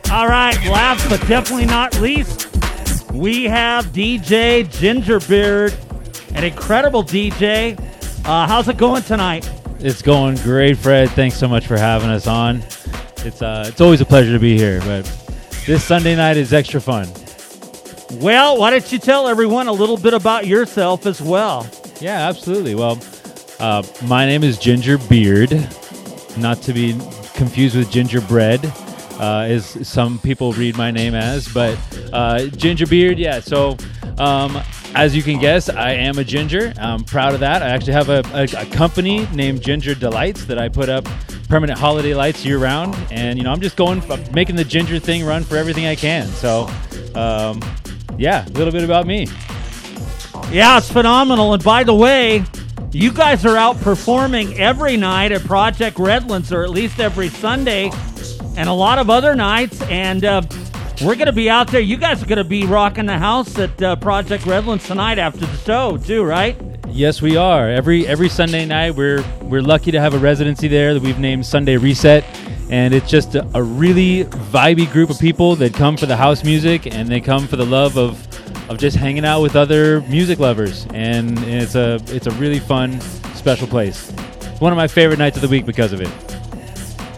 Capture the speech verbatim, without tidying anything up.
All right, last but definitely not least, we have D J Gingerbeard, an incredible D J. Uh, how's it going tonight? It's going great, Fred. Thanks so much for having us on. It's uh, it's always a pleasure to be here, but this Sunday night is extra fun. Well, why don't you tell everyone a little bit about yourself as well? Yeah, absolutely. Well, uh, my name is Gingerbeard, not to be confused with gingerbread, uh, as some people read my name as, but uh, Gingerbeard, yeah. So, um, as you can guess, I am a ginger. I'm proud of that. I actually have a, a, a company named Ginger Delights that I put up permanent holiday lights year round, and you know, I'm just going, I'm making the ginger thing run for everything I can. So, um, yeah, a little bit about me. Yeah, it's phenomenal. And by the way, you guys are out performing every night at Project Redlands, or at least every Sunday, and a lot of other nights. And uh, we're going to be out there. You guys are going to be rocking the house at uh, Project Redlands tonight after the show, too, right? Yes, we are. Every every Sunday night, we're we're lucky to have a residency there that we've named Sunday Reset. And it's just a, a really vibey group of people that come for the house music, and they come for the love of of just hanging out with other music lovers, and it's a it's a really fun, special place. One of my favorite nights of the week because of it.